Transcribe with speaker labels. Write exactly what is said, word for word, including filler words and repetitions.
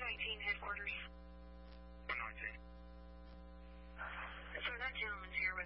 Speaker 1: nineteen headquarters.
Speaker 2: one nineteen.
Speaker 1: So that gentleman's here.